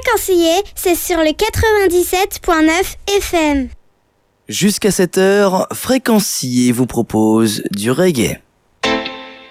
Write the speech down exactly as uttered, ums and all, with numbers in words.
Fréquencier, c'est sur le quatre-vingt-dix-sept point neuf F M. Jusqu'à cette heure, Fréquencier vous propose du reggae.